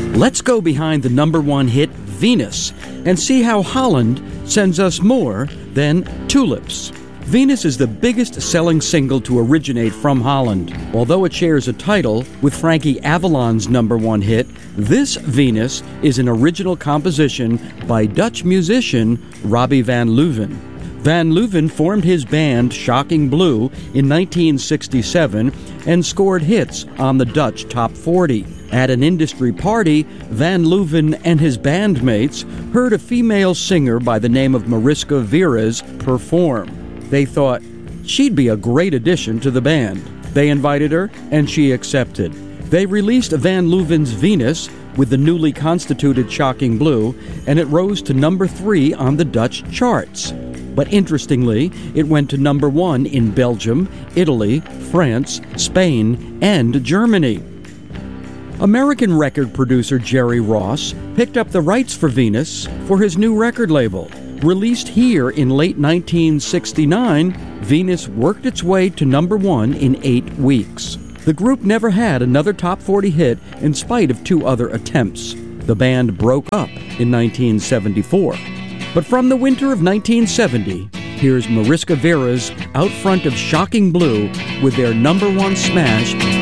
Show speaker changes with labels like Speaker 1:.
Speaker 1: Let's go behind the number one hit, Venus, and see how Holland sends us more than tulips. Venus is the biggest selling single to originate from Holland. Although it shares a title with Frankie Avalon's number one hit, this Venus is an original composition by Dutch musician Robbie van Leuven. Van Leuven formed his band Shocking Blue in 1967 and scored hits on the Dutch Top 40. At an industry party, Van Leuven and his bandmates heard a female singer by the name of Mariska Veres perform. They thought she'd be a great addition to the band. They invited her, and she accepted. They released Van Leuven's Venus with the newly constituted Shocking Blue, and it rose to number 3 on the Dutch charts. But interestingly, it went to number 1 in Belgium, Italy, France, Spain, and Germany. American record producer Jerry Ross picked up the rights for Venus for his new record label. Released here in late 1969, Venus worked its way to number 1 in 8 weeks. The group never had another top 40 hit in spite of 2 other attempts. The band broke up in 1974. But from the winter of 1970, here's Mariska Veres out front of Shocking Blue with their number 1 smash,